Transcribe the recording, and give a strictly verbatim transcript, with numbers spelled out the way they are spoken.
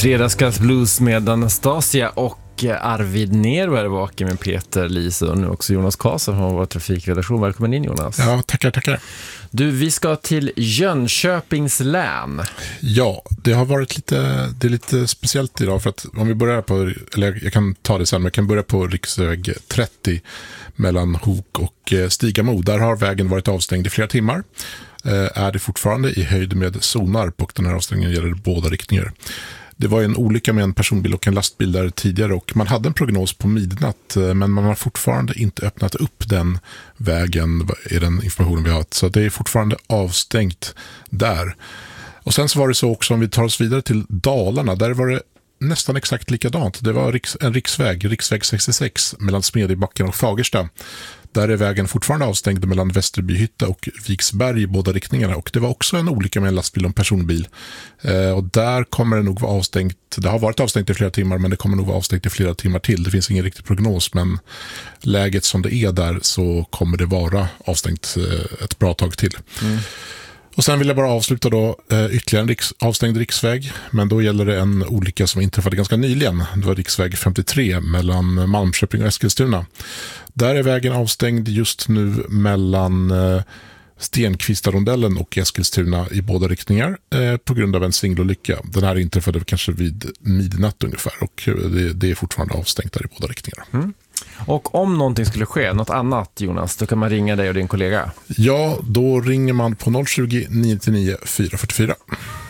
Fredagskas blues med Anastasia och Arvid Nero är vaken med Peter Lise och nu också Jonas Karlsson från vår trafikredaktion. Välkommen in, Jonas. Ja, tackar, tackar. Du, vi ska till Jönköpings län. Ja, det har varit lite, det är lite speciellt idag för att om vi börjar på, eller jag kan ta det sen, men jag kan börja på riksväg trettio mellan Hok och Stigamo. Där har vägen varit avstängd i flera timmar. Är det fortfarande i höjd med Sonarp och den här avstängningen gäller båda riktningar. Det var en olycka med en personbil och en lastbil där tidigare och man hade en prognos på midnatt men man har fortfarande inte öppnat upp den vägen i den informationen vi har. Så det är fortfarande avstängt där. Och sen så var det så också om vi tar oss vidare till Dalarna, där var det nästan exakt likadant. Det var riks, en riksväg, riksväg sextiosex mellan Smedjebacken och Fagersta. Där är vägen fortfarande avstängd mellan Västerbyhytta och Viksberg i båda riktningarna. Och det var också en olycka med en lastbil och en personbil. Eh, och där kommer det nog vara avstängt. Det har varit avstängt i flera timmar men det kommer nog vara avstängt i flera timmar till. Det finns ingen riktig prognos men läget som det är där så kommer det vara avstängt eh, ett bra tag till. Mm. Och sen vill jag bara avsluta då eh, ytterligare en riks, avstängd riksväg. Men då gäller det en olycka som inträffade ganska nyligen. Det var riksväg femtiotre mellan Malmköping och Eskilstuna. Där är vägen avstängd just nu mellan eh, Stenkvistarondellen och Eskilstuna i båda riktningar eh, på grund av en singelolycka. Den här inträffade kanske vid midnatt ungefär och det, det är fortfarande avstängt där i båda riktningar. Mm. Och om någonting skulle ske, något annat Jonas, då kan man ringa dig och din kollega. Ja, då ringer man på noll tjugo, nio nio nio, fyra fyra fyra.